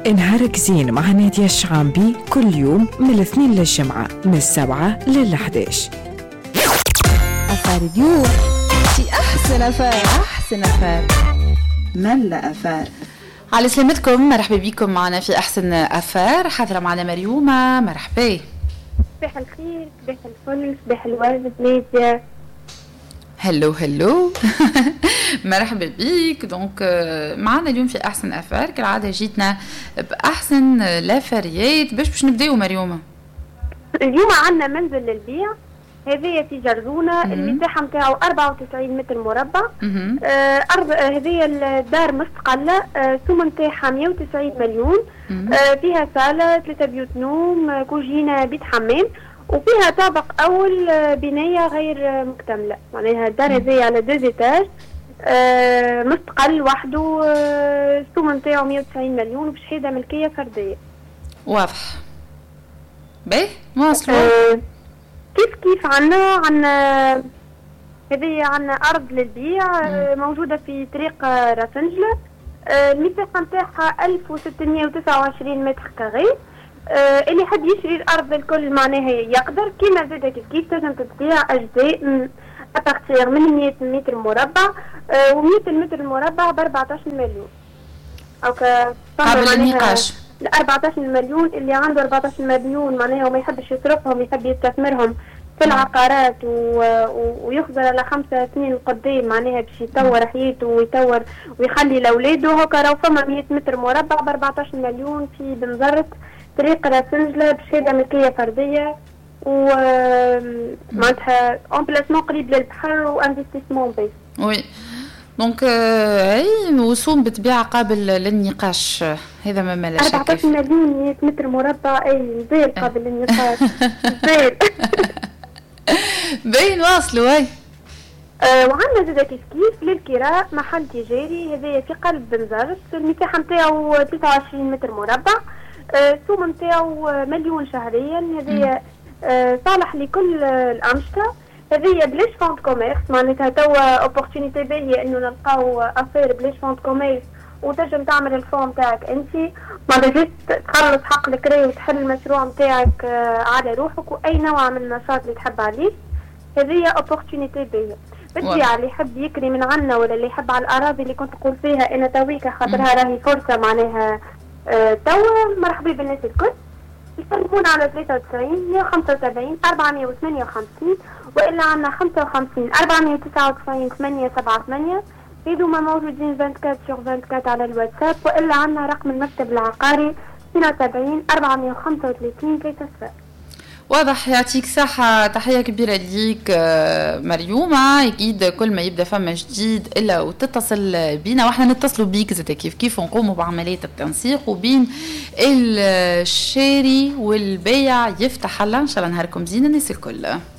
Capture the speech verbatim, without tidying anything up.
نهارك زين مع نادية الشعامبي كل يوم من الاثنين للجمعة من السبعة للحداش. أفار اليوم في أحسن أفار أحسن أفار ملا أفار. على سلامتكم، مرحبا بكم معنا في أحسن أفار. حاضرة معنا مريومة، مرحبا. صباح الخير، صباح الفل، صباح الورد نادية. هلو هلو مرحبا بيك. دونك معنا اليوم في أحسن أفار كالعادة جيتنا بأحسن لافاريات. باش باش نبداو مريومة؟ اليوم عندنا منزل للبيع، هذه في جرزونة، المساحة متاعو أربعة وتسعين متر مربع. آه أرض هذه الدار مستقلة، آه سوم متاعها مية وتسعين مليون. آه فيها صالة، ثلاثة بيوت نوم، آه كوجينة، بيت حمام، وفيها طابق أول آه بناية غير مكتملة. معناها الدار هذه على دوز إيتاج، آه مستقل وحده، آه سوم متاعو مية وتسعين مليون وبشهادة ملكية فردية. واضح. باهي واصلوا. آه كيف كيف عنا عنا هذه عنا أرض للبيع، آه موجودة في طريق راسنجلة. آه المساحة نتاعها ألف وستمية وتسعة وعشرين متر كاري. آه اللي حد يشري الأرض الكل معناها يقدر. كيما زادة كيف كيف تنجم تبيع أجزاء أبارتيغ من مية متر مربع، آه و100 متر مربع ب أربعتاش مليون. أو قبل النقاش أربعتاش مليون اللي عنده أربعتاش مليون معناها وما يحبش يصرفهم، يحب يستثمرهم في العقارات و... ويخزر على خمسة سنين قدام، معناها باش يطور حياته ويطور ويخلي لاولاده. هكا راهو فما مية متر مربع ب أربعتاش مليون في بنزرت طريق راسنجلة بشهادة ملكية فردية، و معناتها امبلاسمون قريب للبحر وانفستيسمون بيس. وي دونك هاي وسوم بتبيع قابل للنقاش، هذا ما ملا شك. أربعتاش مليون مية متر مربع، اي زين قابل للنقاش. زين باين واصلوا. هاي أه وعندنا زاده كيف كيف للكراء محل تجاري، هذايا في قلب بنزرت، المساحه نتاعو ثلاثة وعشرين متر مربع، أه سوم نتاعو مليون شهريا. هذايا أه صالح لكل الانشطه. هذه بلاش فونت كوميرس، معناتها توا اوبورتونيتي باهيه انه نلقاو افير بلاش فونت كوميرس وتنجم تعمل الفون تاعك انت، معناتها تخلص حق الكراي وتحل المشروع نتاعك على روحك واي نوع من النشاط اللي تحب عليه. هذه اوبورتونيتي باهيه. بالطبيعه اللي يحب يكري من عنا ولا اللي يحب على الاراضي اللي كنت نقول فيها انا تويكا خاطرها راهي فرصه معناها اه توا مرحبا بالناس الكل. يسلمونا على ثلاثة وتسعين مية وخمسة وسبعين أربعمية وثمانية وخمسين، وإلا عنا خمسة وخمسين أربعمية وتسعة وتسعين ثمانية سبعة ثمانية. هذوما موجودين أربعة وعشرين سور أربعة وعشرين على الواتساب، وإلا عنا رقم المكتب العقاري اثنين وسبعين أربعمية وخمسة وثلاثين ثلاثة صفر. واضح. يعطيك صحة. تحية كبيرة ليك مريومة. أكيد كل ما يبدأ فما جديد إلا وتتصل بينا وإحنا نتصلوا بيك زي كيف كيف ونقوموا بعملية التنسيق وبين الشاري والبيع يفتح الله. إن شاء الله نهاركم زين الناس الكل.